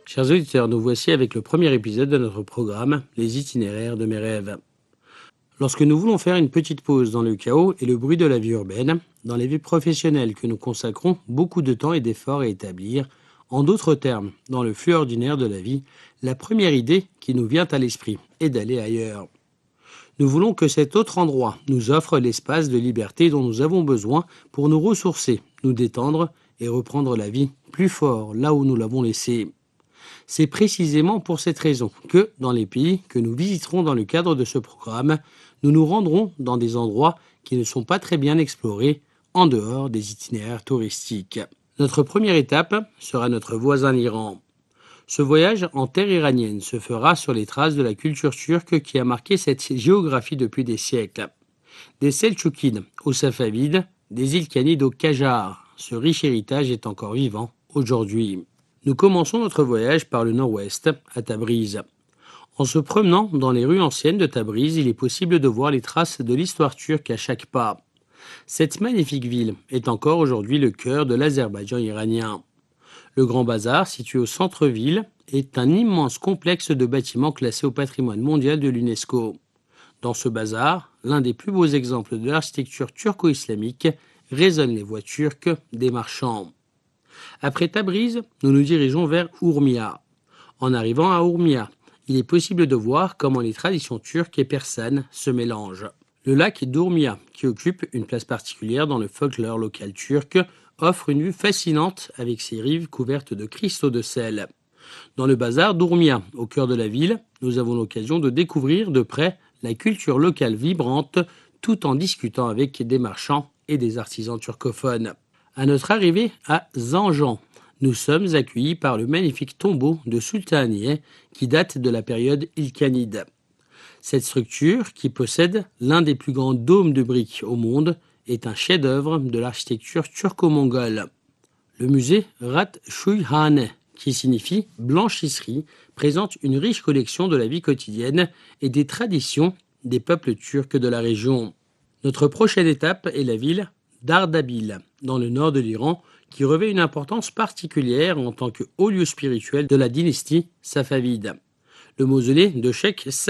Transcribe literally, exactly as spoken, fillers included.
Chers auditeurs, nous voici avec le premier épisode de notre programme, Les itinéraires de mes rêves. Lorsque nous voulons faire une petite pause dans le chaos et le bruit de la vie urbaine, dans les vies professionnelles que nous consacrons beaucoup de temps et d'efforts à établir, en d'autres termes, dans le flux ordinaire de la vie, la première idée qui nous vient à l'esprit est d'aller ailleurs. Nous voulons que cet autre endroit nous offre l'espace de liberté dont nous avons besoin pour nous ressourcer, nous détendre et reprendre la vie plus fort là où nous l'avons laissée. C'est précisément pour cette raison que, dans les pays que nous visiterons dans le cadre de ce programme, nous nous rendrons dans des endroits qui ne sont pas très bien explorés en dehors des itinéraires touristiques. Notre première étape sera notre voisin l'Iran. Ce voyage en terre iranienne se fera sur les traces de la culture turque qui a marqué cette géographie depuis des siècles. Des Seltchoukides aux Safavides, des Ilkhanides aux Qajars, ce riche héritage est encore vivant aujourd'hui. Nous commençons notre voyage par le nord-ouest, à Tabriz. En se promenant dans les rues anciennes de Tabriz, il est possible de voir les traces de l'histoire turque à chaque pas. Cette magnifique ville est encore aujourd'hui le cœur de l'Azerbaïdjan iranien. Le Grand Bazar, situé au centre-ville, est un immense complexe de bâtiments classés au patrimoine mondial de l'UNESCO. Dans ce bazar, l'un des plus beaux exemples de l'architecture turco-islamique, résonnent les voix turques des marchands. Après Tabriz, nous nous dirigeons vers Urmia. En arrivant à Urmia, il est possible de voir comment les traditions turques et persanes se mélangent. Le lac d'Urmia, qui occupe une place particulière dans le folklore local turc, offre une vue fascinante avec ses rives couvertes de cristaux de sel. Dans le bazar d'Urmia, au cœur de la ville, nous avons l'occasion de découvrir de près la culture locale vibrante, tout en discutant avec des marchands et des artisans turcophones. À notre arrivée à Zanjan, nous sommes accueillis par le magnifique tombeau de Sultaniye qui date de la période ilkhanide. Cette structure, qui possède l'un des plus grands dômes de briques au monde, est un chef-d'œuvre de l'architecture turco-mongole. Le musée Rat Şuyhane, qui signifie blanchisserie, présente une riche collection de la vie quotidienne et des traditions des peuples turcs de la région. Notre prochaine étape est la ville d'Ardabil, dans le nord de l'Iran, qui revêt une importance particulière en tant que haut lieu spirituel de la dynastie safavide. Le mausolée de Cheikh